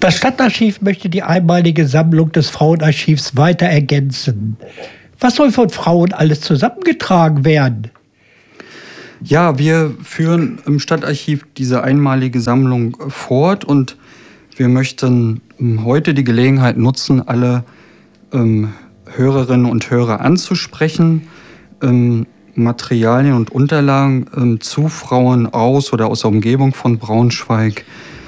Das Stadtarchiv möchte die einmalige Sammlung des Frauenarchivs weiter ergänzen. Was soll von Frauen alles zusammengetragen werden? Ja, wir führen im Stadtarchiv diese einmalige Sammlung fort und wir möchten heute die Gelegenheit nutzen, alle Hörerinnen und Hörer anzusprechen, Materialien und Unterlagen zu Frauen aus oder aus der Umgebung von Braunschweig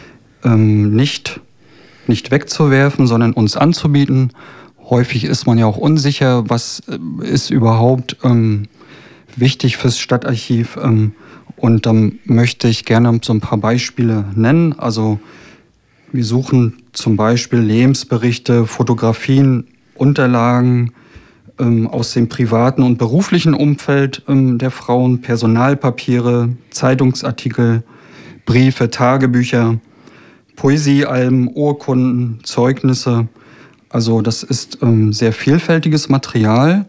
nicht wegzuwerfen, sondern uns anzubieten. Häufig ist man ja auch unsicher, was ist überhaupt wichtig fürs Stadtarchiv. Und dann möchte ich gerne so ein paar Beispiele nennen. Also wir suchen zum Beispiel Lebensberichte, Fotografien, Unterlagen aus dem privaten und beruflichen Umfeld der Frauen, Personalpapiere, Zeitungsartikel, Briefe, Tagebücher, Poesiealben, Urkunden, Zeugnisse. Also das ist sehr vielfältiges Material.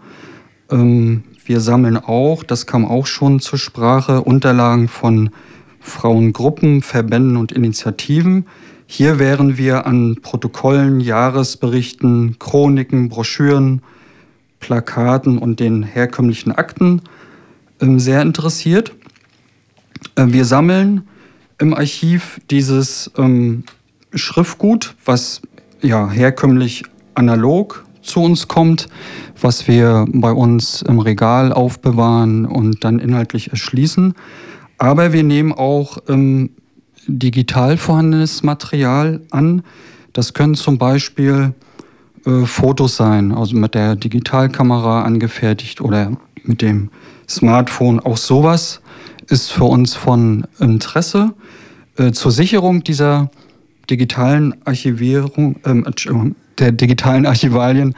Wir sammeln auch, das kam auch schon zur Sprache, Unterlagen von Frauengruppen, Verbänden und Initiativen. Hier wären wir an Protokollen, Jahresberichten, Chroniken, Broschüren, Plakaten und den herkömmlichen Akten sehr interessiert. Wir sammeln im Archiv dieses Schriftgut, was ja herkömmlich analog zu uns kommt, was wir bei uns im Regal aufbewahren und dann inhaltlich erschließen. Aber wir nehmen auch digital vorhandenes Material an. Das können zum Beispiel Fotos sein, also mit der Digitalkamera angefertigt oder mit dem Smartphone. Auch sowas ist für uns von Interesse. Zur Sicherung dieser digitalen Archivierung, der digitalen Archivalien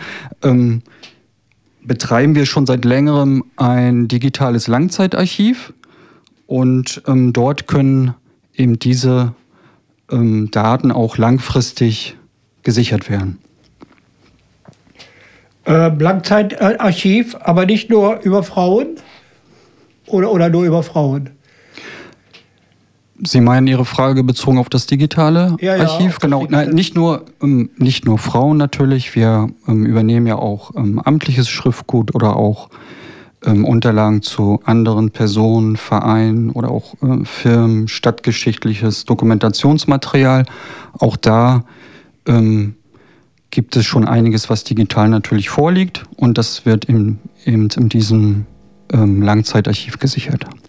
betreiben wir schon seit längerem ein digitales Langzeitarchiv und dort können eben diese Daten auch langfristig gesichert werden. Langzeitarchiv, aber nicht nur über Frauen oder nur über Frauen? Sie meinen Ihre Frage bezogen auf das digitale Archiv? Genau, nein, nicht nur Frauen natürlich. Wir übernehmen ja auch amtliches Schriftgut oder auch Unterlagen zu anderen Personen, Vereinen oder auch Firmen, stadtgeschichtliches Dokumentationsmaterial. Auch da gibt es schon einiges, was digital natürlich vorliegt und das wird eben in diesem Langzeitarchiv gesichert.